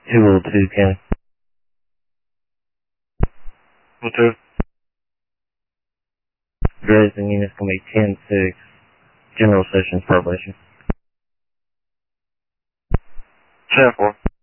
202 County. 2. Dresden unit's going to be 10-6. General Sessions probation. 10-4.